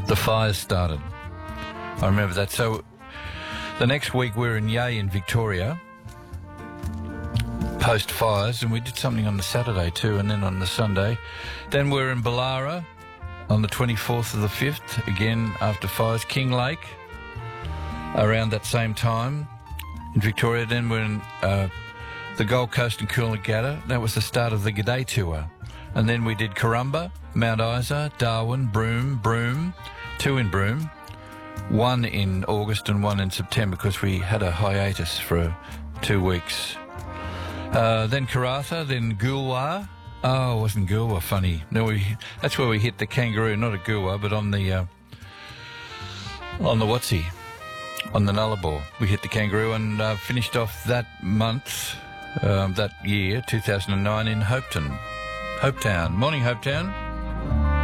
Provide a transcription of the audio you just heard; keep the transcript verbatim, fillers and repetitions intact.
the fires started. I remember that. So the next week we were in Yea in Victoria, post fires, and we did something on the Saturday too, and then on the Sunday. Then we were in Ballara on the twenty-fourth of the fifth, again after fires. King Lake around that same time in Victoria. Then we're in uh, the Gold Coast and Coolangatta. That was the start of the G'day tour. And then we did Corumba, Mount Isa, Darwin, Broome, Broome, two in Broome, one in August and one in September because we had a hiatus for two weeks. Uh, then Karratha, then Goolwa. Oh, it wasn't Goolwa funny. No, we that's where we hit the kangaroo, not at Goolwa, but on the uh, on the Watsy, on the Nullarbor. We hit the kangaroo and uh, finished off that month, um, that year, two thousand nine, in Hopetown. Hopetown. Morning, Hopetown.